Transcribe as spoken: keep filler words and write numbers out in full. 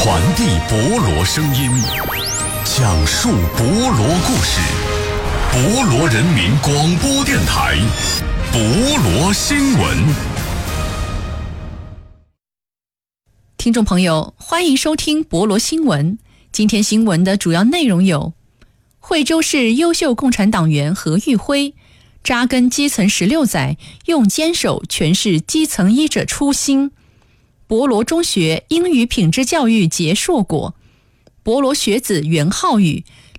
传递博罗声音，讲述博罗故事。博罗人民广播电台，博罗新闻。 听众朋友，欢迎收听博罗新闻。今天新闻的主要内容有：惠州市优秀共产党员何玉辉扎根基层十六载，用坚守诠释基层医者初心；博罗中学英语品质教育结硕果；博罗学子袁浩宇